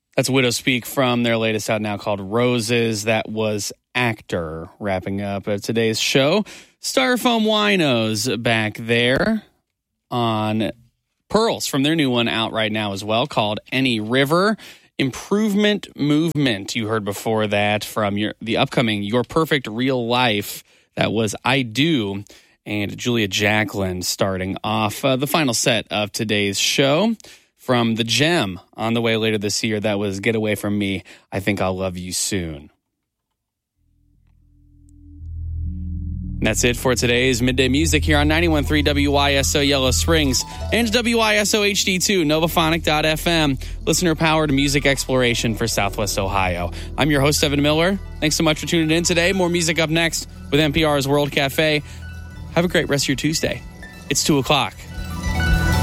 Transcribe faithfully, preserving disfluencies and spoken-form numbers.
That's Widow Speak from their latest out now called Roses. That was Actor wrapping up uh, today's show. Styrofoam Winos back there on Pearls from their new one out right now as well called Any River. Improvement Movement. You heard before that from your the upcoming Your Perfect Real Life. That was I Do. And Julia Jacklin starting off uh, the final set of today's show. From The Gem on the way later this year, that was Get Away From Me, I Think I'll Love You Soon. And that's it for today's Midday Music here on ninety-one point three W I S O Yellow Springs and W I S O H D two, Novaphonic dot f m, listener-powered music exploration for Southwest Ohio. I'm your host, Evan Miller. Thanks so much for tuning in today. More music up next with N P R's World Cafe. Have a great rest of your Tuesday. It's two o'clock.